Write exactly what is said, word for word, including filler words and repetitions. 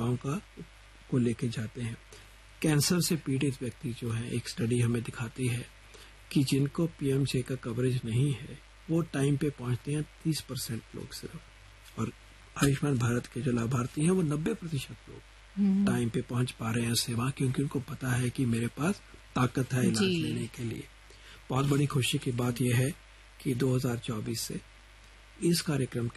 सेवाओं का को लेके जाते हैं। कैंसर से पीड़ित व्यक्ति जो है, एक स्टडी हमें दिखाती है कि जिनको पीएमजे का कवरेज नहीं है वो टाइम पे पहुंचते हैं तीस परसेंट लोग सिर्फ, और आयुष्मान भारत के जो लाभार्थी हैं वो नब्बे प्रतिशत लोग टाइम पे पहुंच पा रहे हैं सेवा, क्योंकि उनको पता है कि मेरे पास ताकत है इलाज लेने के लिए। बहुत बड़ी खुशी की बात यह है कि दो हज़ार चौबीस से इस कार्यक्रम